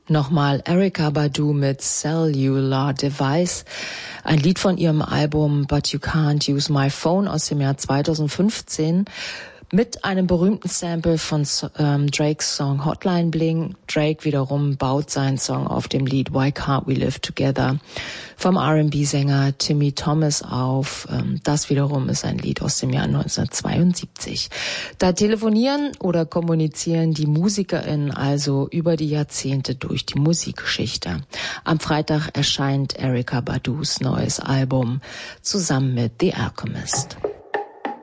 Nochmal Erykah Badu mit Cellular Device, ein Lied von ihrem Album But You Can't Use My Phone aus dem Jahr 2015 mit einem berühmten Sample von Drakes Song Hotline Bling. Drake wiederum baut seinen Song auf dem Lied Why Can't We Live Together vom R&B-Sänger Timmy Thomas auf. Das wiederum ist ein Lied aus dem Jahr 1972. Da telefonieren oder kommunizieren die MusikerInnen also über die Jahrzehnte durch die Musikgeschichte. Am Freitag erscheint Erykah Badus neues Album zusammen mit The Alchemist.